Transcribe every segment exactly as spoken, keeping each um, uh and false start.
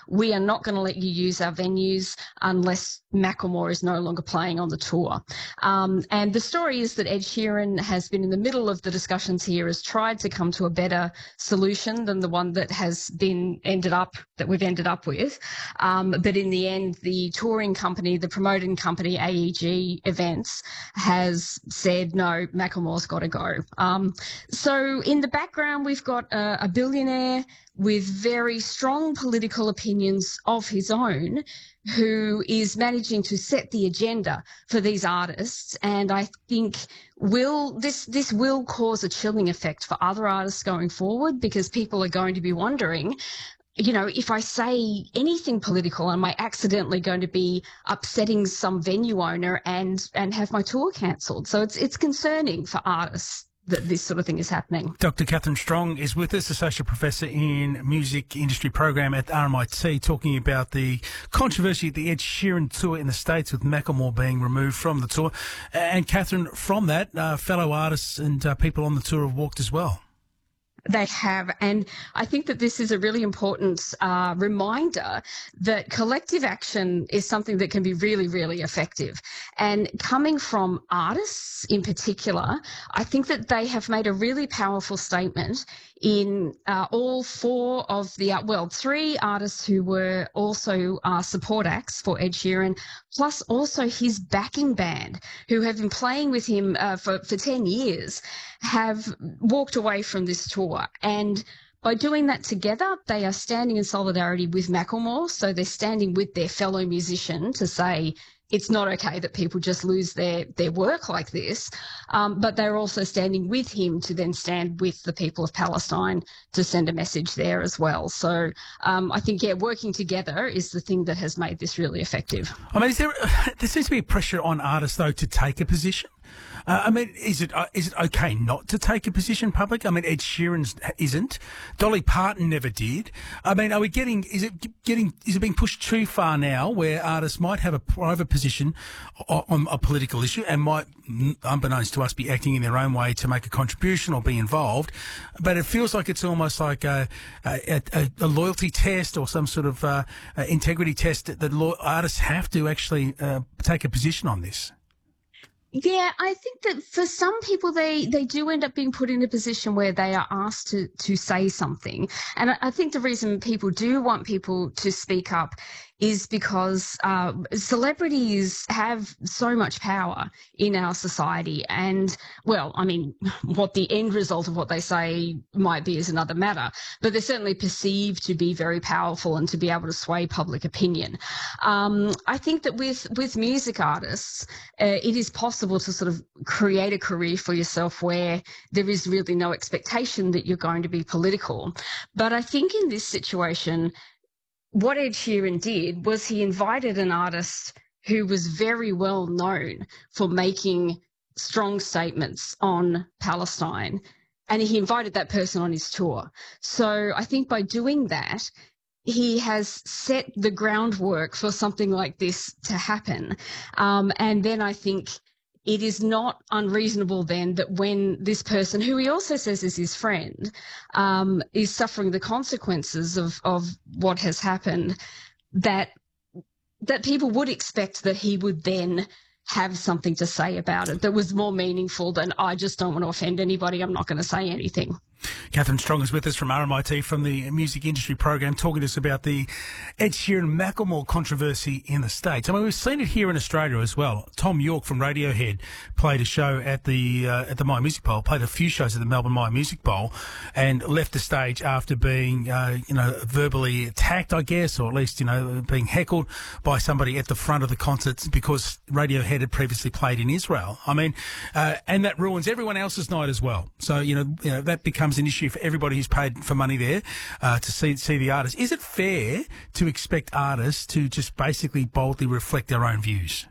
we are not going to let you use our venues unless Macklemore is no longer playing on the tour. Um, and the story is that Ed Sheeran has been in the middle of the discussions here, has tried to come to a better solution than the one that has been ended up, that we've ended up with. Um, but in the end, the touring company, the promoting company, A E G Events, has said, no, Macklemore's got to go. Um, so in the background, we've got a, a billionaire with very strong political opinions of his own, who is managing to set the agenda for these artists. And I think will this this will cause a chilling effect for other artists going forward, because people are going to be wondering, you know, if I say anything political, am I accidentally going to be upsetting some venue owner and and have my tour cancelled? So it's it's concerning for artists that this sort of thing is happening. Doctor Catherine Strong is with us, Associate Professor in Music Industry Program at R M I T, talking about the controversy at the Ed Sheeran tour in the States with Macklemore being removed from the tour. And Catherine, from that, uh, fellow artists and uh, people on the tour have walked as well. They have, and I think that this is a really important uh, reminder that collective action is something that can be really, really effective. And coming from artists in particular, I think that they have made a really powerful statement in uh, all four of the, well, three artists who were also uh, support acts for Ed Sheeran, plus also his backing band, who have been playing with him uh, for, for ten years, have walked away from this tour. And by doing that together, they are standing in solidarity with Macklemore. So they're standing with their fellow musician to say it's not okay that people just lose their, their work like this. Um, but they're also standing with him to then stand with the people of Palestine to send a message there as well. So um, I think, yeah, working together is the thing that has made this really effective. I mean, is there, there seems to be pressure on artists, though, to take a position. Uh, I mean, is it uh, is it okay not to take a position public? I mean, Ed Sheeran isn't. Dolly Parton never did. I mean, are we getting, is it getting, is it being pushed too far now where artists might have a private position on, on a political issue and might, unbeknownst to us, be acting in their own way to make a contribution or be involved? But it feels like it's almost like a, a, a, a loyalty test or some sort of uh, integrity test that, that law, artists have to actually uh, take a position on this. Yeah, I think that for some people, they, they do end up being put in a position where they are asked to, to say something. And I, I think the reason people do want people to speak up is because uh, celebrities have so much power in our society. And, well, I mean, what the end result of what they say might be is another matter, but they're certainly perceived to be very powerful and to be able to sway public opinion. Um, I think that with, with music artists, uh, it is possible to sort of create a career for yourself where there is really no expectation that you're going to be political. But I think in this situation, what Ed Sheeran did was he invited an artist who was very well known for making strong statements on Palestine, and he invited that person on his tour. So I think by doing that, he has set the groundwork for something like this to happen. Um, and then I think it is not unreasonable then that when this person, who he also says is his friend, um, is suffering the consequences of, of what has happened, that that people would expect that he would then have something to say about it that was more meaningful than, I just don't want to offend anybody, I'm not going to say anything. Catherine Strong is with us from R M I T, from the Music Industry Program, talking to us about the Ed Sheeran Macklemore controversy in the States. I mean, we've seen it here in Australia as well. Tom York from Radiohead played a show at the uh, at the My Music Bowl, played a few shows at the Melbourne My Music Bowl, and left the stage after being, uh, you know, verbally attacked, I guess, or at least, you know, being heckled by somebody at the front of the concert because Radiohead had previously played in Israel. I mean, uh, and that ruins everyone else's night as well. So, you know, you know that becomes an issue for everybody who's paid for money there uh, to see see the artist. Is it fair to expect artists to just basically boldly reflect their own views?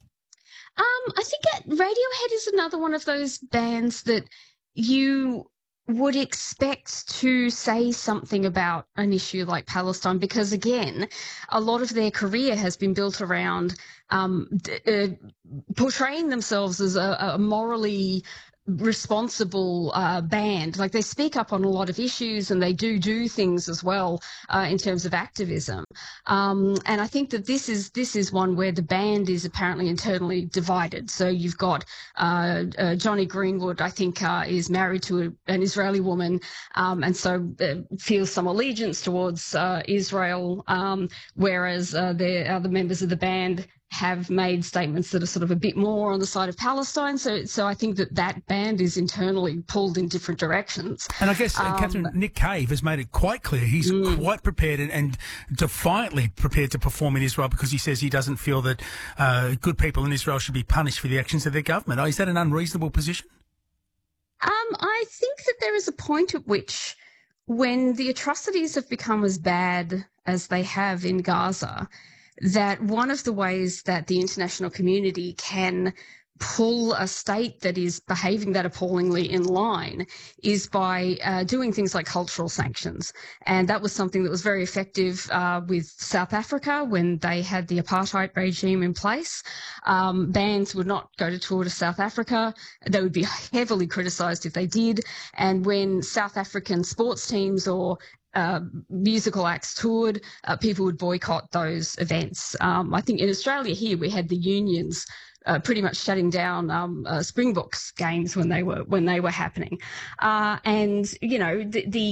Um, I think Radiohead is another one of those bands that you would expect to say something about an issue like Palestine, because, again, a lot of their career has been built around um, d- uh, portraying themselves as a, a morally responsible uh, band. Like, they speak up on a lot of issues, and they do do things as well uh, in terms of activism. Um, and I think that this is this is one where the band is apparently internally divided. So you've got uh, uh, Johnny Greenwood, I think, uh, is married to a, an Israeli woman, um, and so uh, feels some allegiance towards uh, Israel, um, whereas uh, the other members of the band have made statements that are sort of a bit more on the side of Palestine. So so I think that that band is internally pulled in different directions. And I guess, uh, Um, Catherine, Nick Cave has made it quite clear he's Mm. quite prepared and, and defiantly prepared to perform in Israel, because he says he doesn't feel that uh, good people in Israel should be punished for the actions of their government. Oh, is that an unreasonable position? Um, I think that there is a point at which, when the atrocities have become as bad as they have in Gaza, that one of the ways that the international community can pull a state that is behaving that appallingly in line is by uh, doing things like cultural sanctions. And that was something that was very effective uh, with South Africa when they had the apartheid regime in place. Um, bands would not go to tour to South Africa. They would be heavily criticised if they did. And when South African sports teams or Uh, musical acts toured, uh, people would boycott those events. Um, I think in Australia here we had the unions uh, pretty much shutting down um, uh, Springboks games when they were when they were happening, uh, and you know the, the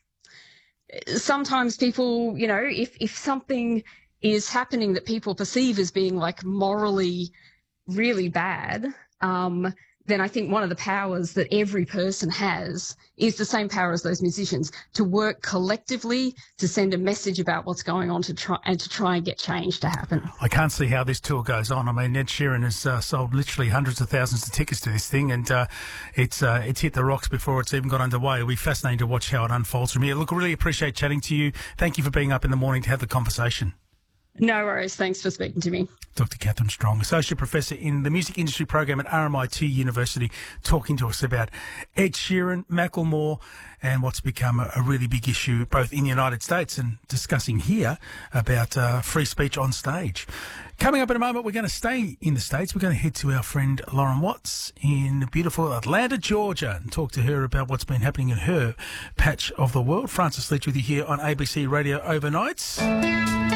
sometimes people, you know, if if something is happening that people perceive as being like morally really bad, um, then I think one of the powers that every person has is the same power as those musicians, to work collectively to send a message about what's going on to try and to try and get change to happen. I can't see how this tour goes on. I mean, Ed Sheeran has uh, sold literally hundreds of thousands of tickets to this thing, and uh, it's uh, it's hit the rocks before it's even got underway. It'll be fascinating to watch how it unfolds from here. Look, I really appreciate chatting to you. Thank you for being up in the morning to have the conversation. No worries. Thanks for speaking to me. Doctor Catherine Strong, Associate Professor in the Music Industry Program at R M I T University, talking to us about Ed Sheeran, Macklemore, and what's become a, a really big issue both in the United States and discussing here about uh, free speech on stage. Coming up in a moment, we're going to stay in the States. We're going to head to our friend Lauren Watts in beautiful Atlanta, Georgia, and talk to her about what's been happening in her patch of the world. Francis Leach with you here on A B C Radio Overnights.